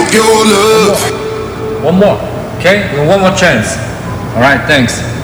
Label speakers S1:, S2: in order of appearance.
S1: your love.
S2: One more. Okay? One more chance. Alright, thanks.